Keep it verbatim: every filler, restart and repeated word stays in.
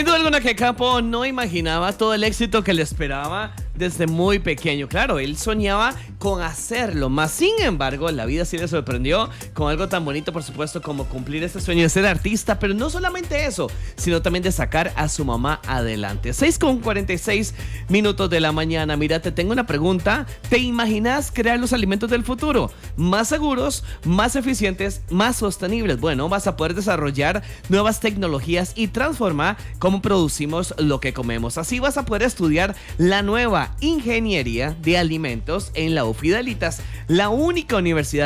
Sin duda alguna que Capo no imaginaba todo el éxito que le esperaba desde muy pequeño. Claro, él soñaba con hacerlo, más sin embargo, la vida sí le sorprendió con algo tan bonito, por supuesto, como cumplir ese sueño de ser artista, pero no solamente eso, sino también de sacar a su mamá adelante. seis con cuarenta y seis minutos de la mañana. Mira, te tengo una pregunta. ¿Te imaginas crear los alimentos del futuro? Más seguros, más eficientes, más sostenibles. Bueno, vas a poder desarrollar nuevas tecnologías y transformar cómo producimos lo que comemos. Así vas a poder estudiar la nueva ingeniería de alimentos en la U Fidelitas, la única universidad